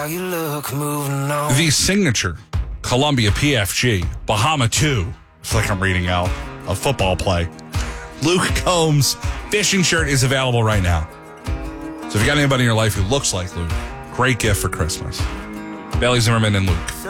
The signature Columbia PFG Bahama 2. It's like I'm reading out a football play. Luke Combs fishing shirt is available right now. So if you got anybody in your life who looks like Luke, great gift for Christmas. Bailey Zimmerman and Luke.